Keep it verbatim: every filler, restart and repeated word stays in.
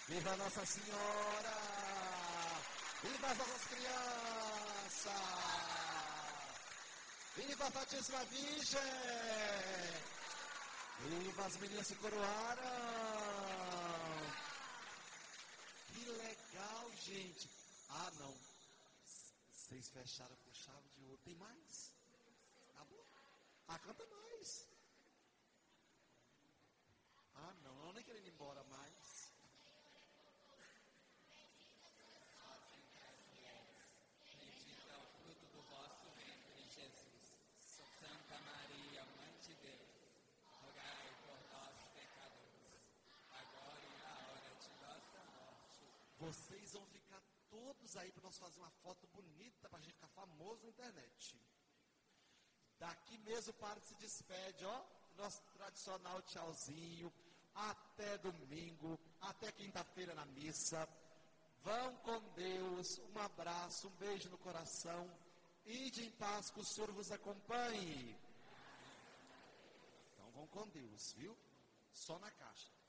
Viva Nossa Senhora! Viva as nossas crianças! Viva a Santíssima Virgem! Viva as meninas se coroaram! Que legal, gente! Ah, não. Vocês fecharam com chave de ouro. Tem mais? Acabou? Ah, canta mais. Ah, não. Não, nem querendo ir embora mais. Bendito é o fruto do vosso ventre, Jesus. Santa Maria, Mãe de Deus, rogai por nós, pecadores, agora e na hora de nossa morte. Vocês vão ficar todos aí para nós fazer uma foto bonita para a gente ficar famoso na internet. Daqui mesmo o padre se despede, ó. Nosso tradicional tchauzinho. Até domingo, até quinta-feira na missa. Vão com Deus, um abraço, um beijo no coração. Ide em paz, que o Senhor vos acompanhe. Então vão com Deus, viu? Só na caixa.